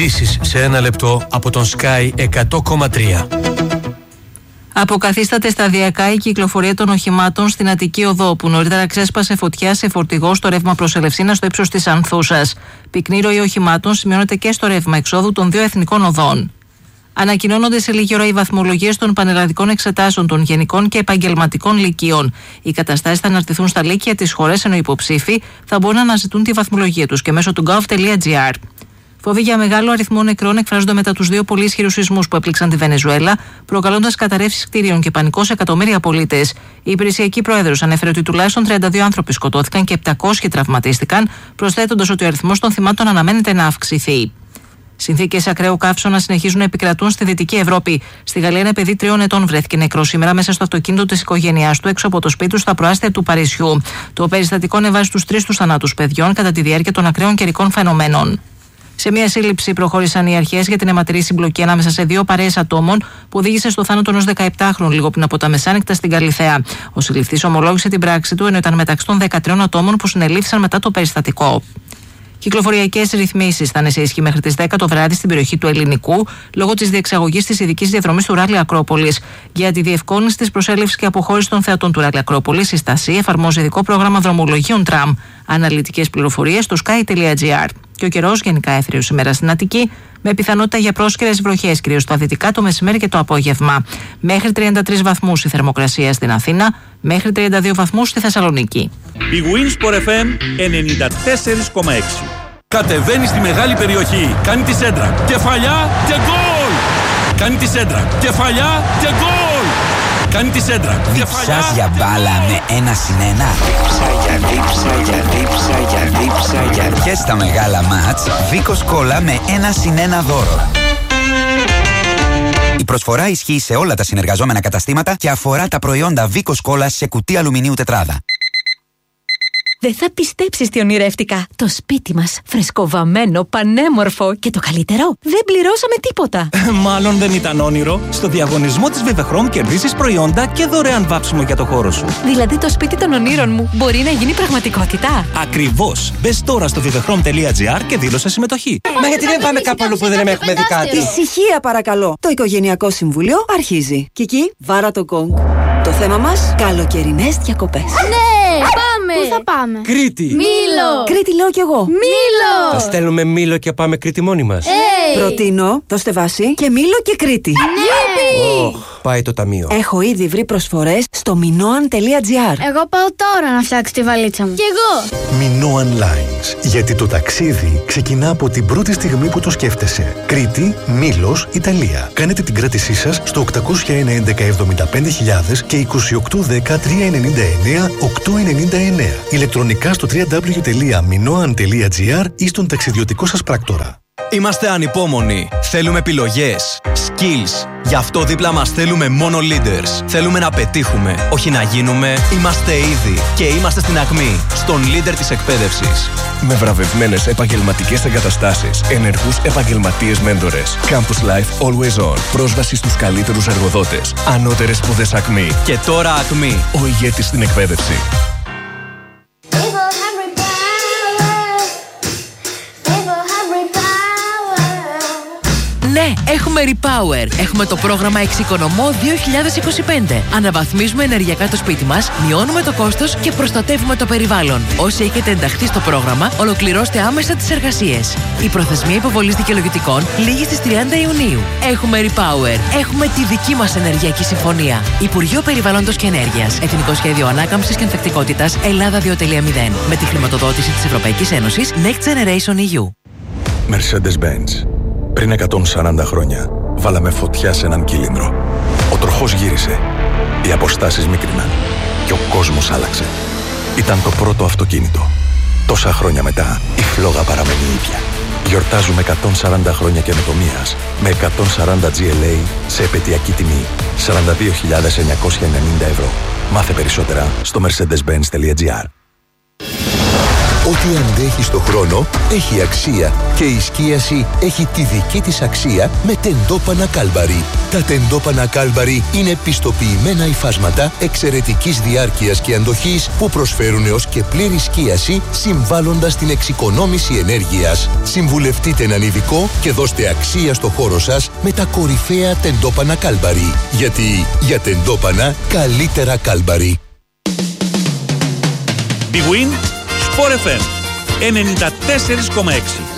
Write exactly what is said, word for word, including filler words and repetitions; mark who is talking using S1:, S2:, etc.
S1: Ειδήσεις σε ένα λεπτό από τον Sky εκατό κόμμα τρία.
S2: Αποκαθίσταται σταδιακά η κυκλοφορία των οχημάτων στην Αττική Οδό, που νωρίτερα ξέσπασε φωτιά σε φορτηγό στο ρεύμα προς Ελευσίνα στο ύψος της Ανθούσας. Πυκνή ροή οχημάτων σημειώνεται και στο ρεύμα εξόδου των δύο εθνικών οδών. Ανακοινώνονται σε λίγη ώρα οι βαθμολογίες των πανελλαδικών εξετάσεων των γενικών και επαγγελματικών λυκείων. Οι καταστάσεις θα αναρτηθούν στα λύκεια της χώρας, ενώ οι υποψήφοι θα μπορούν να αναζητούν τη βαθμολογία τους και μέσω του gov τελεία gr. Φόβοι για μεγάλο αριθμό νεκρών εκφράζονται μετά τους δύο πολύ ισχυρούς σεισμούς που έπληξαν τη Βενεζουέλα, προκαλώντας καταρρεύσεις κτίριων και πανικό σε εκατομμύρια πολίτες. Η υπηρεσιακή πρόεδρος ανέφερε ότι τουλάχιστον τριάντα δύο άνθρωποι σκοτώθηκαν και επτακόσιοι τραυματίστηκαν, προσθέτοντας ότι ο αριθμός των θυμάτων αναμένεται να αυξηθεί. Συνθήκες ακραίου καύσωνα συνεχίζουν να επικρατούν στη Δυτική Ευρώπη. Στη Γαλλία, ένα παιδί τριών ετών βρέθηκε νεκρό σήμερα μέσα στο αυτοκίνητο της οικογένειάς του έξω από το σπίτι του στα προάστια του Παρισιού. Το περιστατικό ανεβάζει τους τρεις τους θανάτους παιδιών κατά τη διάρκεια των ακραίων καιρικών φαινομένων. Σε μια σύλληψη προχώρησαν οι αρχές για την αιματηρή συμπλοκή ανάμεσα σε δύο παρέες ατόμων που οδήγησε στο θάνατο ενός δεκαεπτάχρονου λίγο πριν από τα μεσάνυχτα στην Καλιθέα. Ο συλληφθής ομολόγησε την πράξη του, ενώ ήταν μεταξύ των δεκατριών ατόμων που συνελήφθησαν μετά το περιστατικό. Κυκλοφοριακές ρυθμίσεις θα είναι σε ισχύ μέχρι τις δέκα το βράδυ στην περιοχή του Ελληνικού, λόγω της διεξαγωγής της ειδικής διαδρομής του Ράλι Ακρόπολης. Για τη διευκόλυνση της προσέλευσης και αποχώρησης των θεατών του Ράλι Ακρόπολης, η Στασί εφαρμόζει ειδικό πρόγραμμα δρομολογίων τραμ. Αναλυτικές πληροφορίες στο sky τελεία gr. Και ο καιρός γενικά έθριος σήμερα στην Αττική, με πιθανότητα για πρόσκαιρες βροχές, κυρίως στα δυτικά το μεσημέρι και το απόγευμα. Μέχρι τριάντα τρεις βαθμούς η θερμοκρασία στην Αθήνα, μέχρι τριάντα δύο βαθμούς στη Θεσσαλονίκη.
S3: Η Winsport εφ εμ ενενήντα τέσσερα κόμμα έξι. Κατεβαίνει στη μεγάλη περιοχή, κάνει τη σέντρα, κεφαλιά και γκολ! Κάνει τη σέντρα, κεφαλιά και γκολ! Κάνει τη σέντρα,
S4: Διψάς για μπάλα με ένα συν ένα. Δίψα για δίψα για δίψα για δίψα για. Και στα μεγάλα μάτς, Βίκος Κόλλα με ένα συν ένα δώρο. Η προσφορά ισχύει σε όλα τα συνεργαζόμενα καταστήματα και αφορά τα προϊόντα Βίκος Κόλλα σε κουτί αλουμινίου τετράδα.
S5: Δεν θα πιστέψεις τι ονειρεύτηκα. Το σπίτι μας, φρεσκοβαμμένο, πανέμορφο και το καλύτερο, δεν πληρώσαμε τίποτα.
S6: Μάλλον δεν ήταν όνειρο. Στο διαγωνισμό της Vivechrom κερδίσεις προϊόντα και δωρεάν βάψιμο για το χώρο σου.
S5: Δηλαδή το σπίτι των ονείρων μου μπορεί να γίνει πραγματικότητα.
S6: Ακριβώς. Μπες τώρα στο vivechrom τελεία gr και δήλωσε συμμετοχή.
S7: Μα γιατί δεν πάμε κάπου αλλού που δεν έχουμε δει κάτι?
S8: Ησυχία παρακαλώ. Το Οικογενειακό Συμβούλιο αρχίζει. Κική, βάρα το γκονγκ. Το θέμα μας, καλοκαιρινές διακοπές.
S9: Ναι, πάμε! Πού θα πάμε?
S7: Κρήτη!
S9: Μήλο!
S8: Κρήτη λέω κι εγώ.
S9: Μήλο!
S7: Θα στέλνουμε Μήλο και πάμε Κρήτη μόνοι μας.
S9: Hey.
S8: Προτείνω, δώστε βάση και Μήλο και Κρήτη.
S9: Ναι!
S7: Oh, πάει το ταμείο.
S8: Έχω ήδη βρει προσφορές στο minoan τελεία gr.
S9: Εγώ πάω τώρα να φτιάξω τη βαλίτσα μου. Κι εγώ!
S10: Minoan Lines. Γιατί το ταξίδι ξεκινά από την πρώτη στιγμή που το σκέφτεσαι. Κρήτη, Μήλος, Ιταλία. Κάνετε την κράτησή σας στο οκτακόσια ένα έντεκα εβδομήντα πέντε χιλιάδες και είκοσι οκτώ δέκα τριακόσια ενενήντα εννέα οκτακόσια ενενήντα εννέα. Ηλεκτρονικά στο double-u double-u double-u τελεία minoan τελεία gr ή στον ταξιδιωτικό σας πράκτορα.
S11: Είμαστε ανυπόμονοι. Θέλουμε επιλογές, skills. Γι' αυτό δίπλα μας θέλουμε μόνο leaders. Θέλουμε να πετύχουμε, όχι να γίνουμε. Είμαστε ήδη και είμαστε στην ακμή, στον leader της εκπαίδευσης.
S12: Με βραβευμένες επαγγελματικές εγκαταστάσεις, ενεργούς επαγγελματίες μέντορες. Campus Life Always On. Πρόσβαση στους καλύτερους εργοδότες. Ανώτερες σπουδές ακμή.
S11: Και τώρα ακμή.
S12: Ο ηγέτης στην εκπαίδευση.
S13: Ναι, έχουμε Repower. Έχουμε το πρόγραμμα Εξοικονομώ δύο χιλιάδες είκοσι πέντε. Αναβαθμίζουμε ενεργειακά το σπίτι μας, μειώνουμε το κόστος και προστατεύουμε το περιβάλλον. Όσοι έχετε ενταχθεί στο πρόγραμμα, ολοκληρώστε άμεσα τις εργασίες. Η προθεσμία υποβολής δικαιολογητικών λήγει στις τριάντα Ιουνίου. Έχουμε Repower. Έχουμε τη δική μας ενεργειακή συμφωνία. Υπουργείο Περιβάλλοντος και Ενέργειας. Εθνικό Σχέδιο Ανάκαμψης και Ανθεκτικότητας Ελλάδα δύο κόμμα μηδέν. Με τη χρηματοδότηση της Ευρωπαϊκής Ένωσης Next Generation ι γιου.
S12: Mercedes-Benz. Πριν εκατόν σαράντα χρόνια, βάλαμε φωτιά σε έναν κύλινδρο. Ο τροχός γύρισε, οι αποστάσεις μίκριναν και ο κόσμος άλλαξε. Ήταν το πρώτο αυτοκίνητο. Τόσα χρόνια μετά, η φλόγα παραμένει ίδια. Γιορτάζουμε εκατόν σαράντα χρόνια καινοτομίας με εκατόν σαράντα τζι ελ έι σε επαιτειακή τιμή σαράντα δύο χιλιάδες εννιακόσια ενενήντα ευρώ. Μάθε περισσότερα στο mercedes benz τελεία gr.
S14: Ό,τι αντέχει στο χρόνο έχει αξία και η σκίαση έχει τη δική της αξία με τεντόπανα Κάλμπαρι. Τα τεντόπανα Κάλμπαρι είναι πιστοποιημένα υφάσματα εξαιρετικής διάρκειας και αντοχής που προσφέρουν έως και πλήρη σκίαση, συμβάλλοντας την εξοικονόμηση ενέργειας. Συμβουλευτείτε έναν ειδικό και δώστε αξία στο χώρο σας με τα κορυφαία τεντόπανα Κάλμπαρι. Γιατί για τεντόπανα καλύτερα Κάλμπαρι.
S3: Big Win, Sport εφ εμ ενενήντα τέσσερα κόμμα έξι.